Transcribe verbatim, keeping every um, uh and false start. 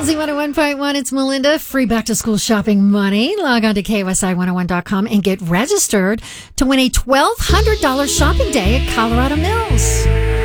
Z one oh one point one, it's Melinda. Free back-to-school shopping money. Log on to K O S I one oh one dot com and get registered to win a twelve hundred dollars shopping day at Colorado Mills.